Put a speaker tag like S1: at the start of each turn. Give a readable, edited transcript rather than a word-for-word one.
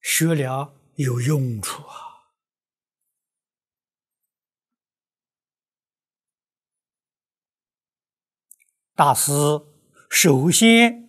S1: 学了有用处啊！大师首先